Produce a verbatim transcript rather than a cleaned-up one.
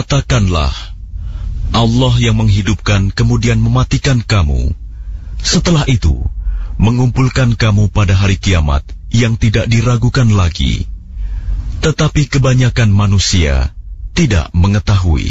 Katakanlah, Allah yang menghidupkan kemudian mematikan kamu, setelah itu mengumpulkan kamu pada hari kiamat yang tidak diragukan lagi. Tetapi kebanyakan manusia tidak mengetahui.